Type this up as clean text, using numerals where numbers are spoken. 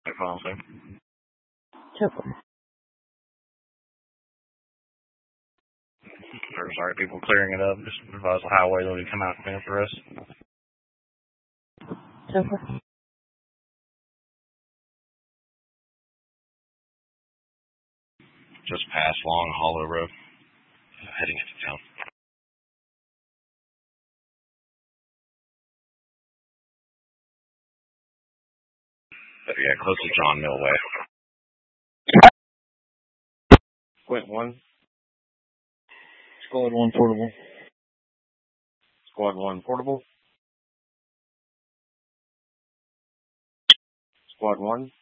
Super. There's already people clearing it up. Just advise the highway that we come out and clean up the rest. Super. Just past Long Hollow Road. Heading into town. Yeah, close to John Mill Way. Quint 1. Squad 1 portable. Squad 1 portable. Squad 1.